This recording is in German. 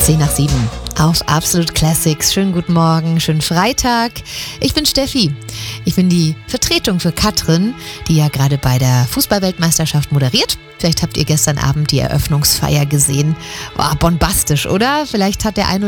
10 nach 7 auf Absolut Classics. Schönen guten Morgen, schönen Freitag. Ich bin Steffi. Ich bin die Vertretung für Katrin, die ja gerade bei der Fußballweltmeisterschaft moderiert. Vielleicht habt ihr gestern Abend die Eröffnungsfeier gesehen. Bombastisch, oder? Vielleicht hat der eine